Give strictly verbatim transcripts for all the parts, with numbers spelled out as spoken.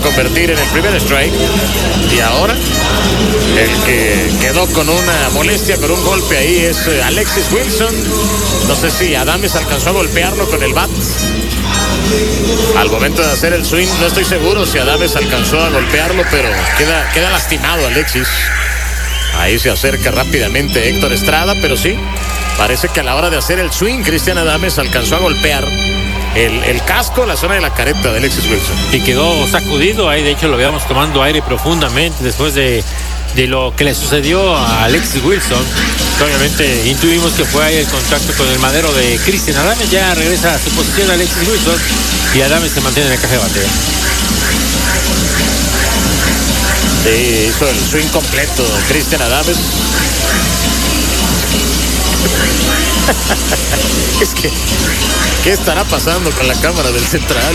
convertir en el primer strike. Y ahora el que quedó con una molestia, con un golpe ahí, es Alexis Wilson. No sé si Adames alcanzó a golpearlo con el bat. Al momento de hacer el swing, no estoy seguro si Adames alcanzó a golpearlo, pero queda, queda lastimado Alexis. Ahí se acerca rápidamente Héctor Estrada, pero sí, parece que a la hora de hacer el swing, Cristian Adames alcanzó a golpear el, el casco, la zona de la careta de Alexis Wilson. Y quedó sacudido ahí, de hecho lo veíamos tomando aire profundamente después de, de lo que le sucedió a Alexis Wilson. Obviamente intuimos que fue ahí el contacto con el madero de Cristian Adames. Ya regresa a su posición Alexis Wilson y Adames se mantiene en la caja de bateo. Sí, hizo el swing completo Cristian Adames. Es que, ¿qué estará pasando con la cámara del central?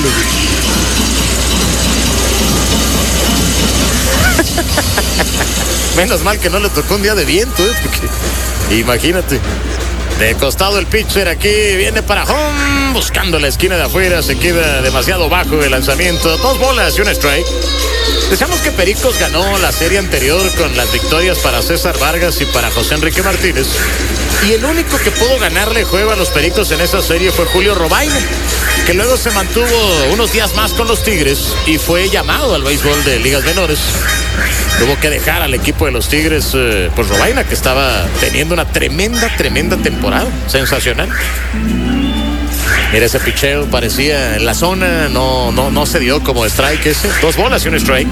Menos mal que no le tocó un día de viento, ¿eh? Porque, imagínate. De costado el pitcher aquí, viene para home, buscando la esquina de afuera, se queda demasiado bajo el lanzamiento. Dos bolas y un strike. Decíamos que Pericos ganó la serie anterior con las victorias para César Vargas y para José Enrique Martínez. Y el único que pudo ganarle juego a los Pericos en esa serie fue Julio Robaina, que luego se mantuvo unos días más con los Tigres y fue llamado al béisbol de ligas menores. Tuvo que dejar al equipo de los Tigres, eh, pues Robaina, que estaba teniendo una tremenda, tremenda temporada. Sensacional. Mira ese picheo, parecía en la zona, no, no, no se dio como strike ese. Dos bolas y un strike.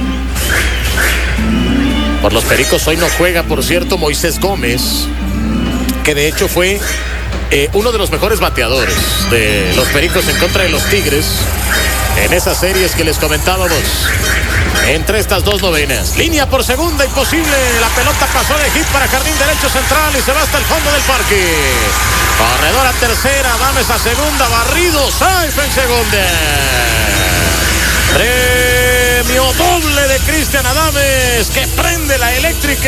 Por los Pericos hoy no juega, por cierto, Moisés Gómez, que de hecho fue eh, uno de los mejores bateadores de los Pericos en contra de los Tigres en esas series que les comentábamos. Entre estas dos novenas, línea por segunda, imposible, la pelota pasó de hit para jardín derecho central y se va hasta el fondo del parque. Corredor a tercera, Adames a segunda, barrido, safe en segunda. Premio doble de Cristian Adames, que prende la eléctrica,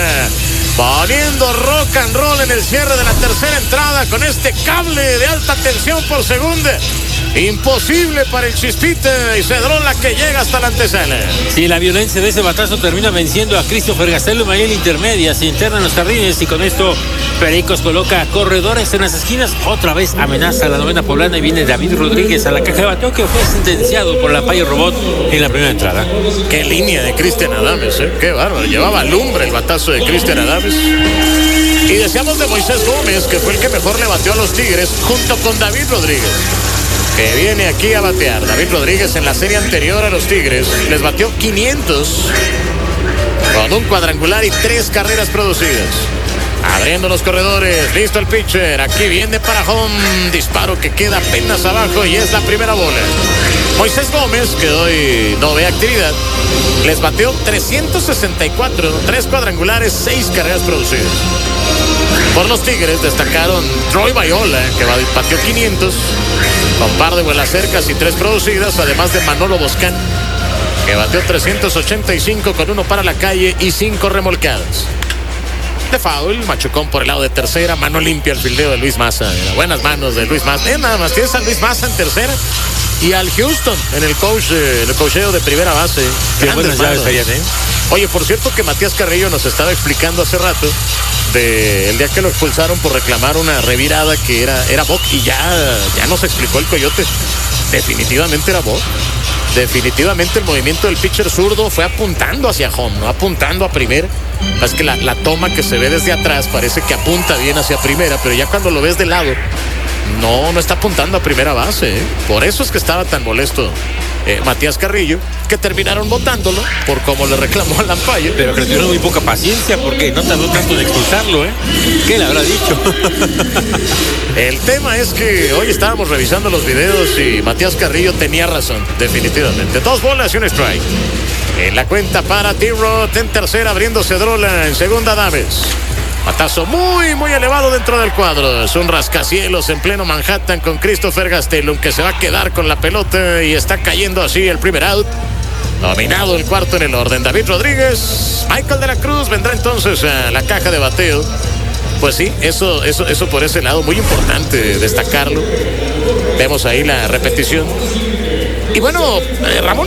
poniendo rock and roll en el cierre de la tercera entrada con este cable de alta tensión por segunda. Imposible para el Chispita y Cedrola, que llega hasta la antesala. Sí, la violencia de ese batazo termina venciendo a Christopher Gastelum ahí en intermedia, se interna en los jardines y con esto Pericos coloca corredores en las esquinas. Otra vez amenaza a la novena poblana y viene David Rodríguez a la caja de bateo, que fue sentenciado por la Payo Robot en la primera entrada. Qué línea de Cristian Adames, ¿eh? Qué bárbaro. Llevaba lumbre el batazo de Cristian Adames. Y decíamos de Moisés Gómez, que fue el que mejor le bateó a los Tigres junto con David Rodríguez, que viene aquí a batear. David Rodríguez en la serie anterior a los Tigres les batió quinientos con un cuadrangular y tres carreras producidas. Abriendo los corredores, listo el pitcher, aquí viene para home, disparo que queda apenas abajo y es la primera bola. Moisés Gómez, que hoy no ve actividad, les bateó trescientos sesenta y cuatro, tres cuadrangulares, seis carreras producidas. Por los Tigres destacaron Troy Viola, que bateó quinientos, con par de vuelas cercas y tres producidas, además de Manolo Boscán, que bateó trescientos ochenta y cinco con uno para la calle y cinco remolcadas. De foul, machucón por el lado de tercera, mano limpia el fildeo de Luis Maza. Buenas manos de Luis Maza. Eh, nada más tienes a Luis Maza en tercera y al Houston en el coach, eh, el coacheo de primera base. Qué buenas llaves serían, ¿eh? Oye, por cierto que Matías Carrillo nos estaba explicando hace rato de el día que lo expulsaron por reclamar una revirada que era, era Bock, y ya, ya nos explicó el Coyote. Definitivamente era Bock. Definitivamente el movimiento del pitcher zurdo fue apuntando hacia home, no apuntando a primera. Es que la, la toma que se ve desde atrás parece que apunta bien hacia primera, pero ya cuando lo ves de lado, no, no está apuntando a primera base, ¿eh? Por eso es que estaba tan molesto eh, Matías Carrillo, que terminaron votándolo por cómo le reclamó al umpire. Pero que le tuvieron muy poca paciencia porque no tardó tanto en expulsarlo, ¿eh? ¿Qué le habrá dicho? El tema es que hoy estábamos revisando los videos y Matías Carrillo tenía razón, definitivamente. Dos bolas y un strike. En la cuenta para T-Rod, en tercera abriendo Cedrola, en segunda Adames. Batazo muy, muy elevado dentro del cuadro. Es un rascacielos en pleno Manhattan con Christopher Gastelum, que se va a quedar con la pelota y está cayendo así el primer out. Dominado el cuarto en el orden. David Rodríguez, Michael de la Cruz vendrá entonces a la caja de bateo. Pues sí, eso, eso, eso por ese lado, muy importante destacarlo. Vemos ahí la repetición. Y bueno, eh, Ramón